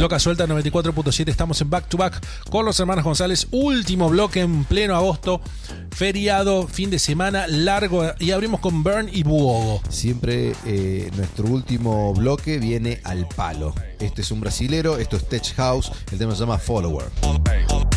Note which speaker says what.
Speaker 1: Loca Suelta 94.7. Estamos en Back to Back con los hermanos González. Último bloque en pleno agosto. Feriado, fin de semana largo. Y abrimos con Burn y Buogo.
Speaker 2: Siempre nuestro último bloque viene al palo. Este es un brasilero, esto es Tech House. El tema se llama Follower.